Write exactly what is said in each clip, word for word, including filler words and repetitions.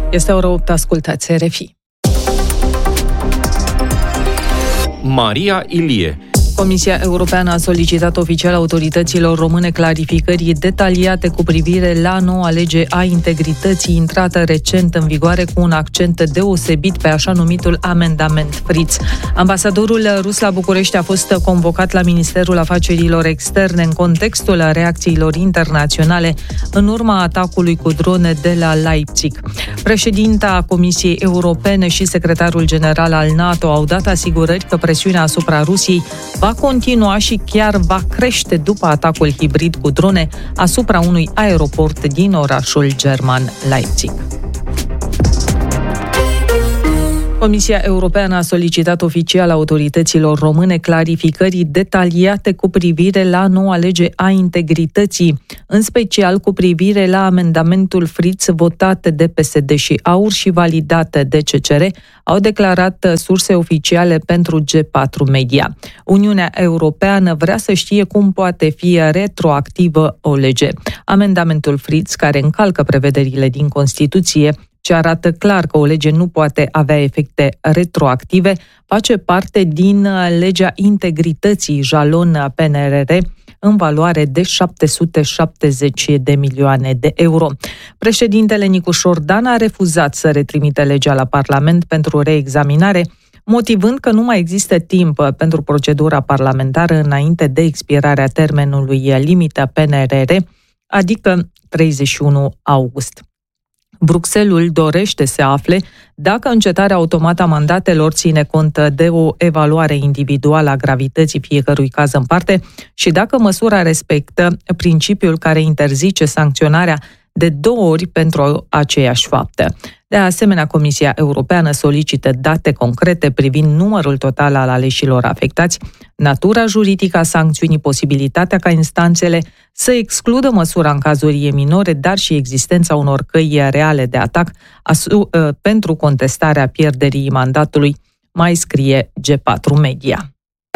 Este ora opt, ascultați R F I. Maria Ilie. Comisia Europeană a solicitat oficial autorităților române clarificări detaliate cu privire la noua lege a integrității intrată recent în vigoare cu un accent deosebit pe așa numitul amendament Fritz. Ambasadorul rus la București a fost convocat la Ministerul Afacerilor Externe în contextul reacțiilor internaționale în urma atacului cu drone de la Leipzig. Președinta Comisiei Europene și secretarul general al NATO au dat asigurări că presiunea asupra Rusiei va continua și chiar va crește după atacul hibrid cu drone asupra unui aeroport din orașul german Leipzig. Comisia Europeană a solicitat oficial autorităților române clarificări detaliate cu privire la noua lege a integrității, în special cu privire la amendamentul Fritz votat de P S D și AUR și validat de C C R, au declarat surse oficiale pentru G patru Media. Uniunea Europeană vrea să știe cum poate fi retroactivă o lege. Amendamentul Fritz, care încalcă prevederile din Constituție, ce arată clar că o lege nu poate avea efecte retroactive, face parte din legea integrității jalon P N R R în valoare de șapte sute șaptezeci de milioane de euro. Președintele Nicușor Dan a refuzat să retrimite legea la Parlament pentru reexaminare, motivând că nu mai există timp pentru procedura parlamentară înainte de expirarea termenului limită P N R R, adică treizeci și unu august. Bruxelles dorește să afle dacă încetarea automată a mandatelor ține cont de o evaluare individuală a gravității fiecărui caz în parte și dacă măsura respectă principiul care interzice sancționarea de două ori pentru aceeași faptă. De asemenea, Comisia Europeană solicită date concrete privind numărul total al aleșilor afectați, natura juridică a sancțiunii, posibilitatea ca instanțele să excludă măsura în cazuri minore, dar și existența unor căi reale de atac asu- pentru contestarea pierderii mandatului, mai scrie G patru Media.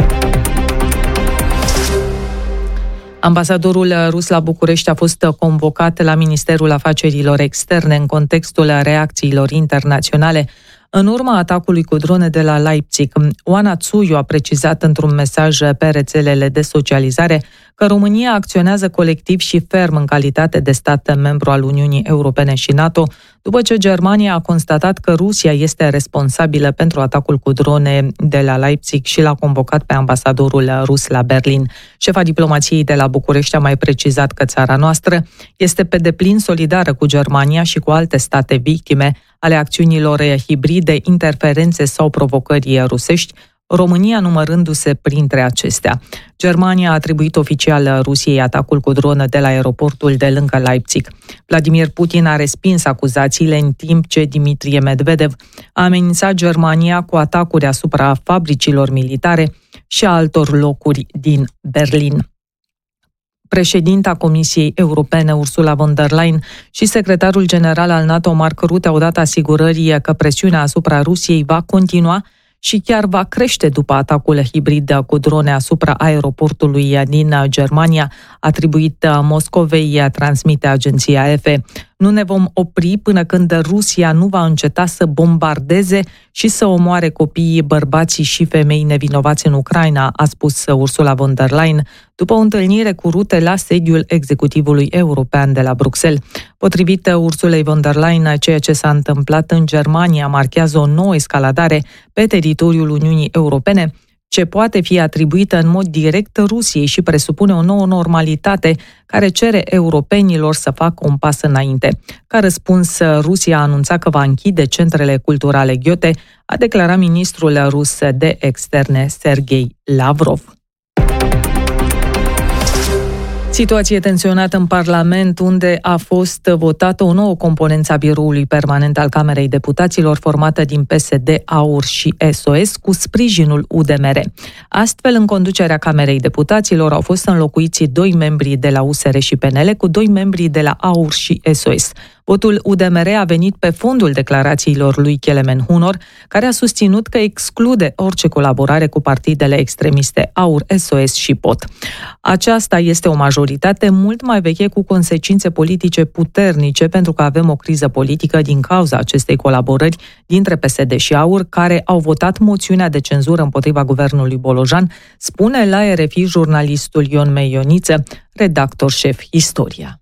Ambasadorul rus la București a fost convocat la Ministerul Afacerilor Externe în contextul reacțiilor internaționale în urma atacului cu drone de la Leipzig. Oana Tsuyu a precizat într-un mesaj pe rețelele de socializare că România acționează colectiv și ferm în calitate de stat membru al Uniunii Europene și NATO, după ce Germania a constatat că Rusia este responsabilă pentru atacul cu drone de la Leipzig și l-a convocat pe ambasadorul rus la Berlin. Șefa diplomației de la București a mai precizat că țara noastră este pe deplin solidară cu Germania și cu alte state victime ale acțiunilor hibride, interferențe sau provocări rusești, România numărându-se printre acestea. Germania a atribuit oficial Rusiei atacul cu dronă de la aeroportul de lângă Leipzig. Vladimir Putin a respins acuzațiile, în timp ce Dmitrie Medvedev a amenințat Germania cu atacuri asupra fabricilor militare și a altor locuri din Berlin. Președinta Comisiei Europene, Ursula von der Leyen, și secretarul general al NATO, Mark Rutte, au dat asigurări că presiunea asupra Rusiei va continua și chiar va crește după atacul hibrid cu drone asupra aeroportului din Germania, atribuit Moscovei, transmite agenția A F. Nu ne vom opri până când Rusia nu va înceta să bombardeze și să omoare copiii, bărbații și femei nevinovați în Ucraina, a spus Ursula von der Leyen, după o întâlnire cu Rutte la sediul executivului european de la Bruxelles. Potrivit Ursulei von der Leyen, ceea ce s-a întâmplat în Germania marchează o nouă escaladare pe teritoriul Uniunii Europene, ce poate fi atribuită în mod direct Rusiei și presupune o nouă normalitate care cere europenilor să facă un pas înainte. Ca răspuns, Rusia a anunțat că va închide centrele culturale Goethe, a declarat ministrul rus de externe Sergei Lavrov. Situație tensionată în Parlament, unde a fost votată o nouă componență a biroului permanent al Camerei Deputaților, formată din P S D, AUR și S O S, cu sprijinul U D M R. Astfel, în conducerea Camerei Deputaților au fost înlocuiți doi membri de la U S R și P N L cu doi membri de la AUR și S O S. Votul U D M R a venit pe fondul declarațiilor lui Kelemen Hunor, care a susținut că exclude orice colaborare cu partidele extremiste AUR, S O S și P O T. Aceasta este o majoritate mult mai veche cu consecințe politice puternice, pentru că avem o criză politică din cauza acestei colaborări dintre P S D și AUR, care au votat moțiunea de cenzură împotriva guvernului Bolojan, spune la R F I jurnalistul Ion Meioniță, redactor șef Istoria.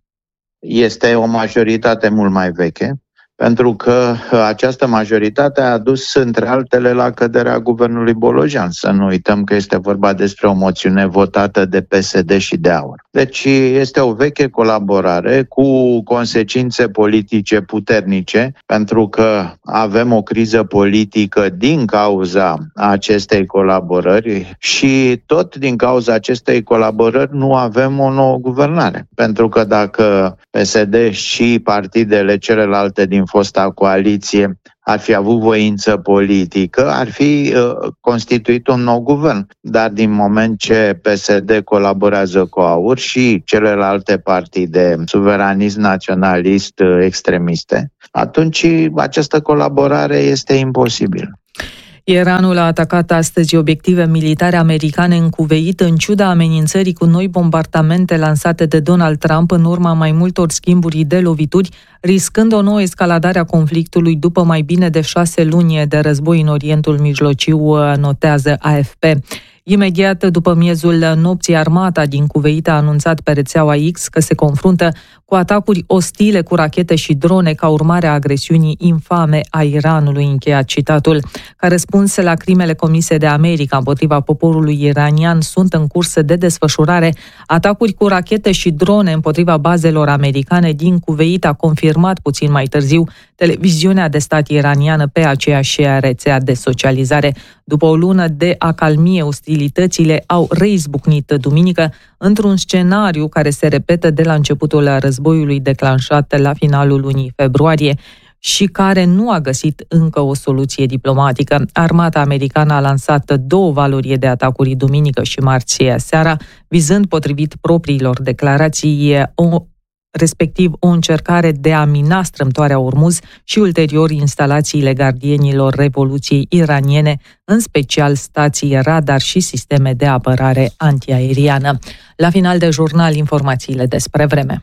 Este o majoritate mult mai veche, pentru că această majoritate a dus, între altele, la căderea guvernului Bolojan. Să nu uităm că este vorba despre o moțiune votată de P S D și de AUR. Deci este o veche colaborare cu consecințe politice puternice, pentru că avem o criză politică din cauza acestei colaborări și tot din cauza acestei colaborări nu avem o nouă guvernare. Pentru că dacă P S D și partidele celelalte din fosta coaliție ar fi avut voință politică, ar fi uh, constituit un nou guvern. Dar din moment ce P S D colaborează cu AUR și celelalte partide suveranist, naționalist, uh, extremiste, atunci această colaborare este imposibilă. Iranul a atacat astăzi obiective militare americane în Kuveit, în ciuda amenințării cu noi bombardamente lansate de Donald Trump în urma mai multor schimburi de lovituri, riscând o nouă escaladare a conflictului după mai bine de șase luni de război în Orientul Mijlociu, notează A F P. Imediat după miezul nopții, armata din Kuveit a anunțat pe rețeaua X că se confruntă cu atacuri ostile cu rachete și drone ca urmare a agresiunii infame a Iranului, încheia citatul. Ca răspuns la crimele comise de America împotriva poporului iranian, sunt în curs de desfășurare atacuri cu rachete și drone împotriva bazelor americane din Kuveit, a confirmat puțin mai târziu televiziunea de stat iraniană pe aceeași rețea de socializare. După o lună de acalmie, ostilitățile au reizbucnit duminică într-un scenariu care se repetă de la începutul războiului declanșat la finalul lunii februarie și care nu a găsit încă o soluție diplomatică. Armata americană a lansat două valuri de atacuri duminică și marți seara, vizând, potrivit propriilor declarații, o respectiv o încercare de a mina strâmtoarea Ormuz și ulterior instalațiile gardienilor Revoluției iraniene, în special stații radar și sisteme de apărare antiaeriană. La final de jurnal, informațiile despre vreme.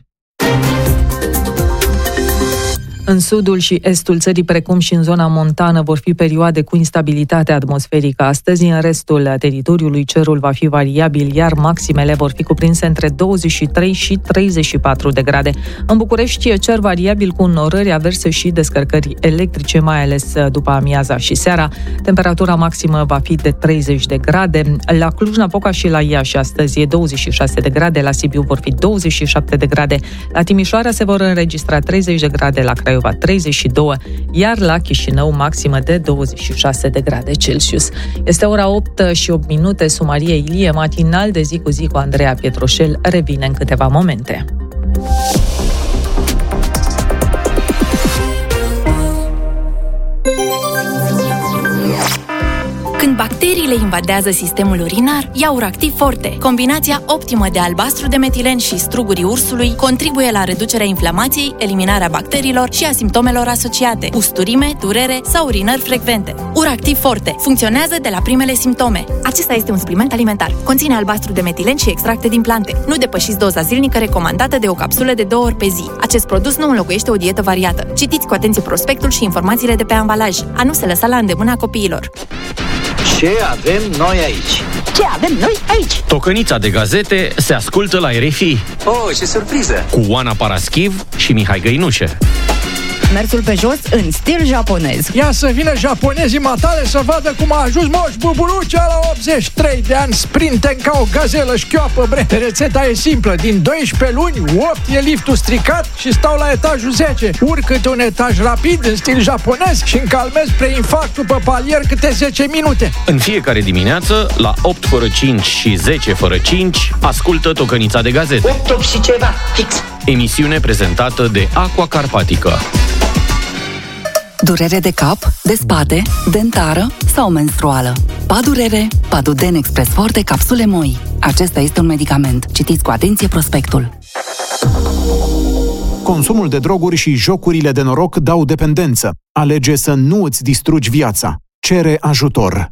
În sudul și estul țării, precum și în zona montană, vor fi perioade cu instabilitate atmosferică astăzi. În restul teritoriului cerul va fi variabil, iar maximele vor fi cuprinse între douăzeci și trei și treizeci și patru de grade. În București, cer variabil cu înnorări, averse și descărcări electrice, mai ales după amiaza și seara. Temperatura maximă va fi de treizeci de grade. La Cluj-Napoca și la Iași astăzi e douăzeci și șase de grade, la Sibiu vor fi douăzeci și șapte de grade, la Timișoara se vor înregistra treizeci de grade, la Craiova treizeci și doi, iar la Chișinău maximă de douăzeci și șase de grade Celsius. Este ora opt și opt minute, Sumarie Ilie, matinal de zi cu zi cu Andreea Pietroșel, revine în câteva momente. Când bacteriile invadează sistemul urinar, ia Uractiv Forte. Combinația optimă de albastru de metilen și strugurii ursului contribuie la reducerea inflamației, eliminarea bacteriilor și a simptomelor asociate: usturime, durere sau urinări frecvente. Uractiv Forte funcționează de la primele simptome. Acesta este un supliment alimentar. Conține albastru de metilen și extracte din plante. Nu depășiți doza zilnică recomandată de o capsulă de două ori pe zi. Acest produs nu înlocuiește o dietă variată. Citiți cu atenție prospectul și informațiile de pe ambalaj. A nu se lăsa la îndemâna copiilor. Ce avem noi aici? Ce avem noi aici? Tocănița de gazete se ascultă la R F I. Oh, ce surpriză! Cu Oana Paraschiv și Mihai Găinușe. Mersul pe jos în stil japonez. Ia să vină japonezii matale să vadă cum a ajuns Moș Buburucea la optzeci și trei de ani, sprinten ca o gazelă șchioapă, bre. Rețeta e simplă, din doisprezece luni, opt e liftul stricat și stau la etajul zece. Urc câte un etaj rapid în stil japonez și încalmez preinfarctul pe palier câte zece minute. În fiecare dimineață, la opt fără cinci și zece fără cinci, ascultă Tocănița de gazete. opt, opt și ceva, fix. Emisiune prezentată de Aqua Carpatică. Durere de cap, de spate, dentară sau menstruală. Padurere, Paduden Express Forte, capsule moi. Acesta este un medicament. Citiți cu atenție prospectul. Consumul de droguri și jocurile de noroc dau dependență. Alege să nu îți distrugi viața. Cere ajutor.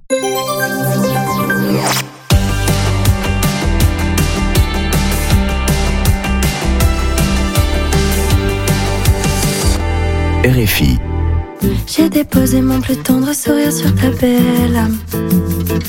R F I. J'ai déposé mon plus tendre sourire sur ta belle âme.